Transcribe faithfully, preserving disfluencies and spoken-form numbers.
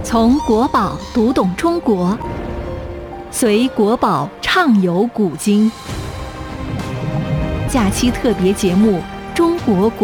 从国宝读懂中国，随国宝畅游古今。假期特别节目《中国国》。